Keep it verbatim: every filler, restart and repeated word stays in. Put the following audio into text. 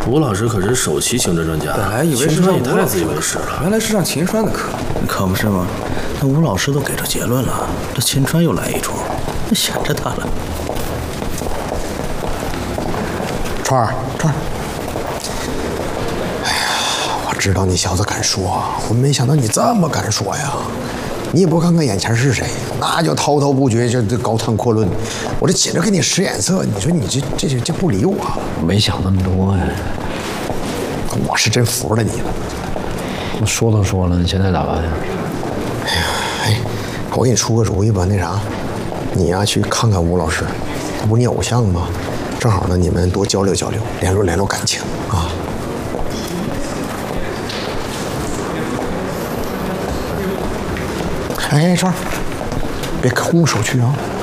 吴老师可是首席行政专家， 本来以为秦是上川也太自以吴老师的为是了。 原来是上秦川的课， 可不是吗？那吴老师都给出结论了，这秦川又来一出，那闲着他了。 川儿，川儿，哎呀，我知道你小子敢说，我没想到你这么敢说呀！你也不看看眼前是谁，那就滔滔不绝，这这高谈阔论。我这紧着给你使眼色，你说你这这这这不理我， 没想那么多呀。 我是真服了你了。 我说都说了，你现在咋办呀？ 哎呀，哎，我给你出个主意吧，那啥，你呀去看看吴老师，他不是你偶像吗？正好呢，你们多交流交流，联络联络感情啊。哎，川儿，别空手去啊！